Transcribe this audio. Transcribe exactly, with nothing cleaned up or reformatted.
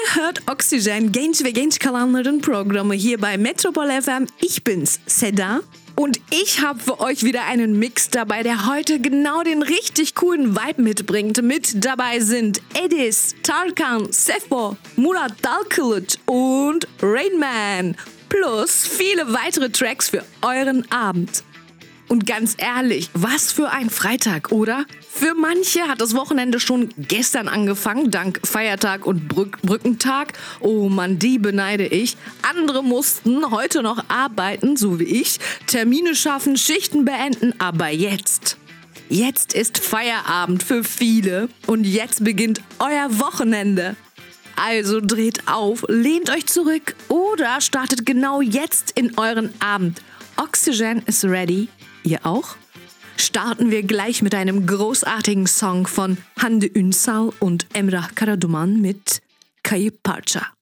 hört Oxygen, genç ve genç kalanların Programme hier bei Metropol F M. Ich bin's, Seda. Und ich habe für euch wieder einen Mix dabei, der heute genau den richtig coolen Vibe mitbringt. Mit dabei sind Edis, Tarkan, Sefo, Murat Dalkılıç und Rainman. Plus viele weitere Tracks für euren Abend. Und ganz ehrlich, was für ein Freitag, oder? Für manche hat das Wochenende schon gestern angefangen, dank Feiertag und Brück- Brückentag. Oh Mann, die beneide ich. Andere mussten heute noch arbeiten, so wie ich, Termine schaffen, Schichten beenden, aber jetzt... Jetzt ist Feierabend für viele und jetzt beginnt euer Wochenende. Also dreht auf, lehnt euch zurück oder startet genau jetzt in euren Abend. Oxygen is ready. Ihr auch? Starten wir gleich mit einem großartigen Song von Hande Ünsal und Emrah Karaduman mit Kayıp Parça.